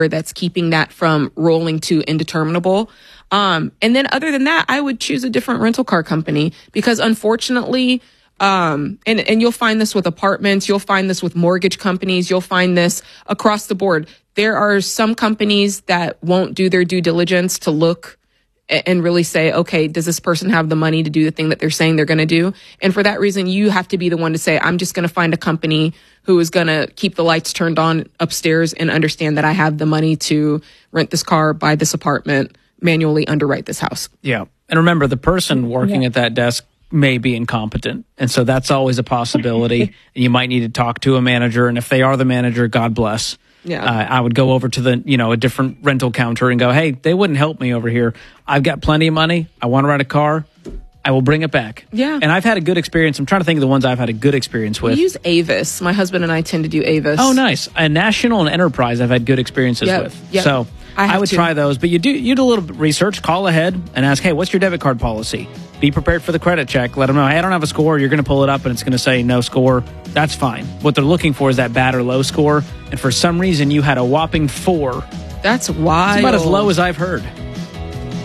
that's keeping that from rolling to indeterminable. And then other than that, I would choose a different rental car company because unfortunately, and you'll find this with apartments, you'll find this with mortgage companies, you'll find this across the board. There are some companies that won't do their due diligence to look and really say, okay, does this person have the money to do the thing that they're saying they're going to do? And for that reason, you have to be the one to say, I'm just going to find a company who is going to keep the lights turned on upstairs and understand that I have the money to rent this car, buy this apartment, manually underwrite this house. Yeah. And remember, the person working at that desk may be incompetent. And so that's always a possibility. And you might need to talk to a manager. And if they are the manager, God bless. Yeah. I would go over to a different rental counter and go, hey, they wouldn't help me over here. I've got plenty of money. I want to rent a car. I will bring it back. Yeah. And I've had a good experience. I'm trying to think of the ones I've had a good experience with. We use Avis. My husband and I tend to do Avis. Oh, nice. And National and Enterprise I've had good experiences with. Yep. So I would try those. But you do a little bit of research. Call ahead and ask, hey, what's your debit card policy? Be prepared for the credit check. Let them know, hey, I don't have a score. You're going to pull it up and it's going to say no score. That's fine. What they're looking for is that bad or low score. And for some reason, you had a whopping 4. That's wild. It's about as low as I've heard.